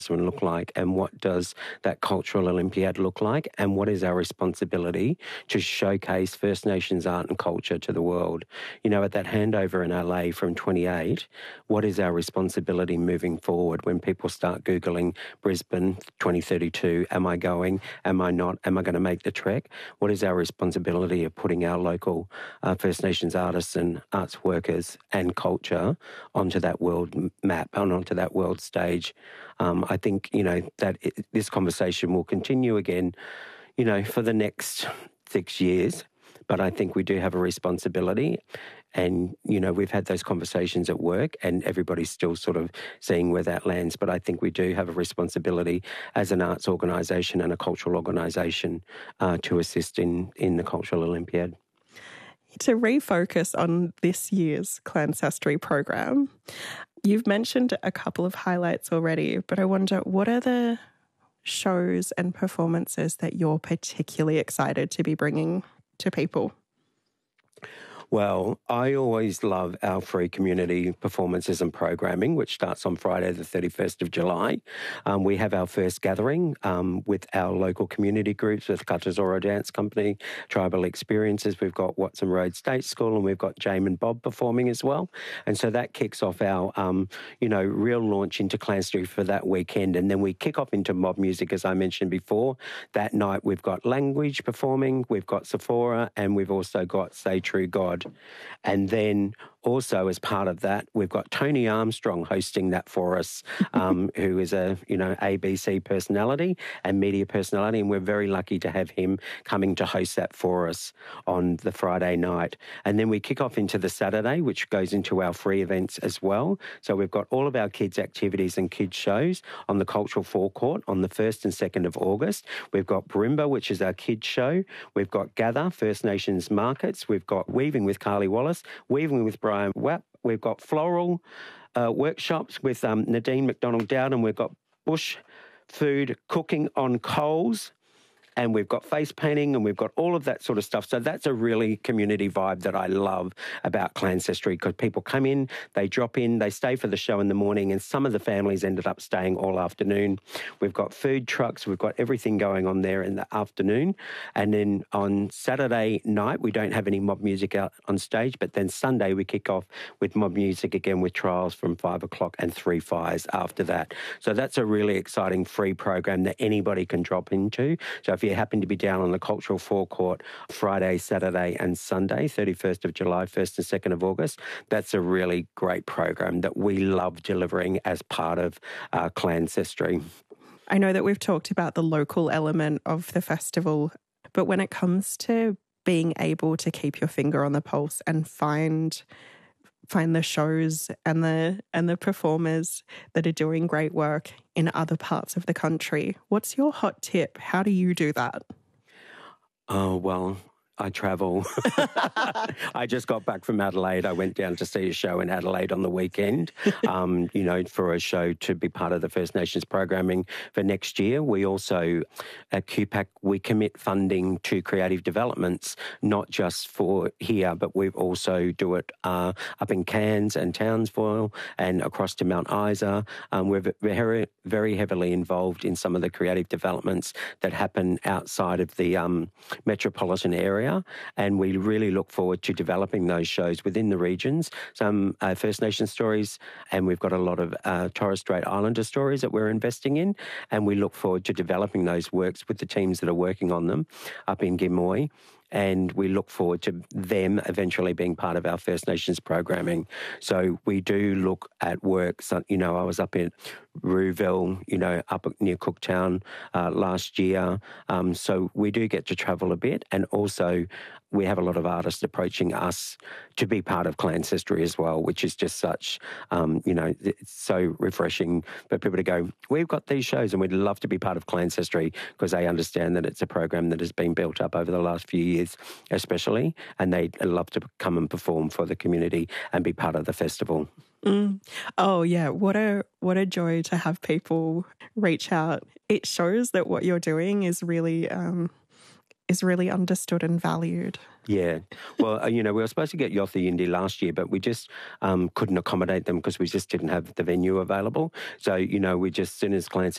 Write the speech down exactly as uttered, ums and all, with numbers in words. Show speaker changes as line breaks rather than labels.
look like, and what does that cultural Olympiad look like, and what is our responsibility to showcase First Nations art and culture to the world. You know, at that handover in L A from twenty-eight, what is our responsibility moving forward when people start Googling Brisbane twenty thirty-two, am I going, am I not, am I going to make the trek? What is our responsibility of putting our local uh, First Nations artists and arts workers and culture onto that world map and onto that world stage? Um, I think, you know, that it, this conversation will continue again, you know, for the next six years. But I think we do have a responsibility. And, you know, we've had those conversations at work and everybody's still sort of seeing where that lands. But I think we do have a responsibility as an arts organisation and a cultural organisation uh, to assist in, in the Cultural Olympiad.
To refocus on this year's Clancestry program, you've mentioned a couple of highlights already, but I wonder, what are the shows and performances that you're particularly excited to be bringing to people?
Well, I always love our free community performances and programming, which starts on Friday the thirty-first of July. Um, we have our first gathering um, with our local community groups, with Katazoro Dance Company, Tribal Experiences. We've got Watson Road State School, and we've got Jame and Bob performing as well. And so that kicks off our, um, you know, real launch into Clancestry for that weekend. And then we kick off into mob music, as I mentioned before. That night we've got Language performing, we've got Sephora, and we've also got Say True God. And then also, as part of that, we've got Tony Armstrong hosting that for us, um, who is a, you know, A B C personality and media personality, and we're very lucky to have him coming to host that for us on the Friday night. And then we kick off into the Saturday, which goes into our free events as well. So we've got all of our kids' activities and kids' shows on the Cultural Forecourt on the first and second of August. We've got Barimba, which is our kids' show. We've got Gather, First Nations Markets. We've got Weaving with Carly Wallace, Weaving with Brian Wapp. We've got floral uh, workshops with um, Nadine McDonald Dowd, and we've got bush food cooking on coals. And we've got face painting and we've got all of that sort of stuff. So that's a really community vibe that I love about Clancestry, because people come in, they drop in, they stay for the show in the morning, and some of the families ended up staying all afternoon. We've got food trucks, we've got everything going on there in the afternoon. And then on Saturday night, we don't have any mob music out on stage, but then Sunday we kick off with mob music again with trials from five o'clock and three fires after that. So that's a really exciting free program that anybody can drop into. So if you happen to be down on the Cultural Forecourt Friday, Saturday and Sunday, thirty-first of July, first and second of August, that's a really great program that we love delivering as part of uh, Clancestry.
I know that we've talked about the local element of the festival, but when it comes to being able to keep your finger on the pulse and find find the shows and the and the performers that are doing great work in other parts of the country, what's your hot tip? How do you do that?
Oh, well, I travel. I just got back from Adelaide. I went down to see a show in Adelaide on the weekend, um, you know, for a show to be part of the First Nations programming for next year. We also, at Q PAC, we commit funding to creative developments, not just for here, but we also do it uh, up in Cairns and Townsville and across to Mount Isa. Um, we're very, very heavily involved in some of the creative developments that happen outside of the um, metropolitan area. And we really look forward to developing those shows within the regions. Some uh, First Nation stories, and we've got a lot of uh, Torres Strait Islander stories that we're investing in, and we look forward to developing those works with the teams that are working on them up in Gimoy. And we look forward to them eventually being part of our First Nations programming. So we do look at work. So, you know, I was up in Rouville, you know, up near Cooktown uh, last year. Um, so we do get to travel a bit. And also we have a lot of artists approaching us to be part of Clancestry as well, which is just such, um, you know, it's so refreshing for people to go, we've got these shows and we'd love to be part of Clancestry, because they understand that it's a program that has been built up over the last few years especially, and they love to come and perform for the community and be part of the festival.
Mm. Oh, yeah. What a what a joy to have people reach out. It shows that what you're doing is really... Um, is really understood and valued.
Yeah. Well, uh, you know, we were supposed to get Yothu Yindi last year, but we just um, couldn't accommodate them because we just didn't have the venue available. So, you know, we just, as soon as Clancy